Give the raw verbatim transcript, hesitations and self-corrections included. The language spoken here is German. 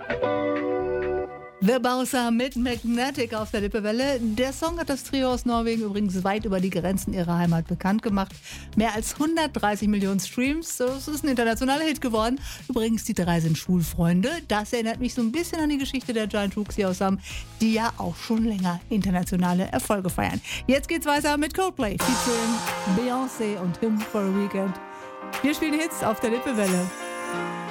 The Bowser mit Magnetic auf der Lippewelle. Der Song hat das Trio aus Norwegen übrigens weit über die Grenzen ihrer Heimat bekannt gemacht. Mehr als hundertdreißig Millionen Streams, das ist ein internationaler Hit geworden. Übrigens, die drei sind Schulfreunde. Das erinnert mich so ein bisschen an die Geschichte der Giant Rooks hier aus Hamm, die ja auch schon länger internationale Erfolge feiern. Jetzt geht's weiter mit Coldplay featuring Beyoncé und Him for a Weekend. Wir spielen Hits auf der Lippewelle.